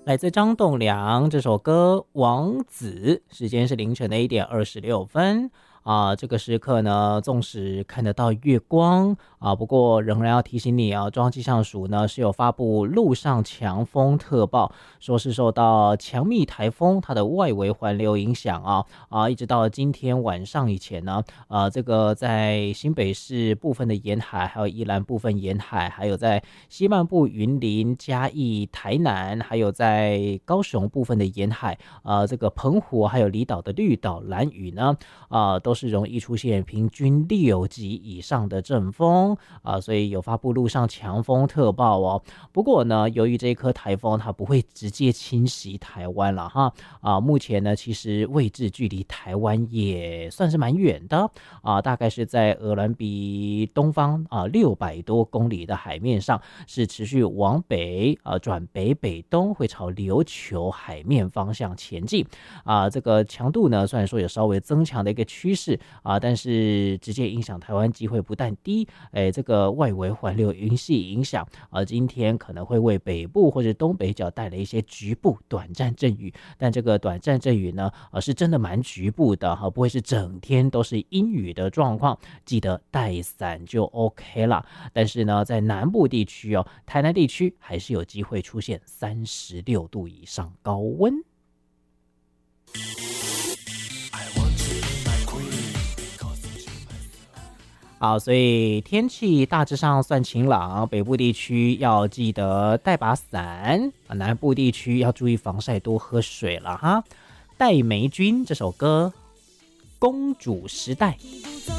来自张栋梁这首歌《王子》，时间是凌晨的1:26这个时刻呢，纵使看得到月光不过仍然要提醒你中央气象署呢是有发布陆上强风特报，说是受到强密台风它的外围环流影响一直到今天晚上以前呢，这个在新北市部分的沿海，还有宜兰部分沿海，还有在西半部云林、嘉义、台南，还有在高雄部分的沿海，这个澎湖还有离岛的绿岛、兰屿呢，都是容易出现平均6级以上的阵风所以有发布陆上强风特报不过呢，由于这一颗台风它不会直接侵袭台湾了目前呢，其实位置距离台湾也算是蛮远的大概是在鹅銮鼻东方600多公里的海面上，是持续往北转北北东，会朝琉球海面方向前进这个强度呢，虽然说有稍微增强的一个趋势但是直接影响台湾机会不但低这个外围环流云系影响今天可能会为北部或者东北角带来一些局部短暂阵雨，但这个短暂阵雨呢是真的蛮局部的不会是整天都是阴雨的状况，记得带伞就 OK 了。但是呢，在南部地区台南地区还是有机会出现36度以上高温。好，所以天气大致上算晴朗，北部地区要记得带把伞南部地区要注意防晒，多喝水了哈。戴美君这首歌《公主时代》。